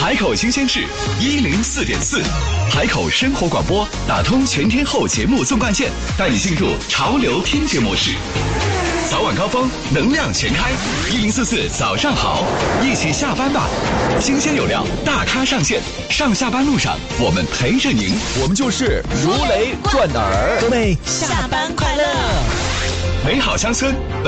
海口新鲜事104.4，海口生活广播打通全天候节目纵贯线，带你进入潮流听觉模式。早晚高峰，能量全开，1044早上好，一起下班吧。新鲜有料，大咖上线，上下班路上我们陪着您， 我们就是如雷贯耳。 各位下班快乐， 美好乡村。